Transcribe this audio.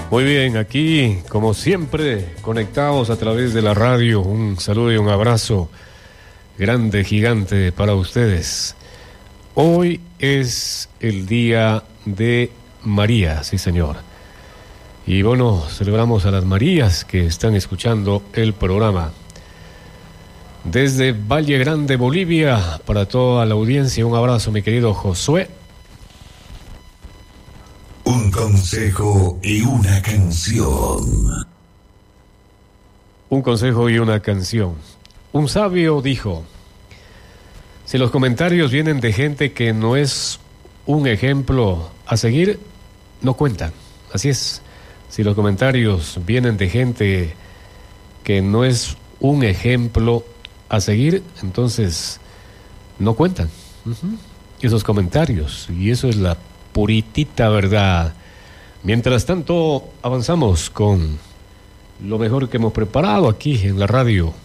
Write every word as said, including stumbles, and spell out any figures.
Muy bien, aquí como siempre conectados a través de la radio. Un saludo y un abrazo grande, gigante para ustedes. Hoy es el día de María, sí señor. Y bueno, celebramos a las Marías que están escuchando el programa. Desde Valle Grande, Bolivia, para toda la audiencia, un abrazo, mi querido Josué. Un consejo y una canción. Un consejo y una canción. Un sabio dijo: si los comentarios vienen de gente que no es un ejemplo a seguir, no cuentan. Así es. Si los comentarios vienen de gente que no es un ejemplo a seguir, entonces no cuentan. Uh-huh. Esos comentarios, y eso es la puritita verdad. Mientras tanto, avanzamos con lo mejor que hemos preparado aquí en la radio.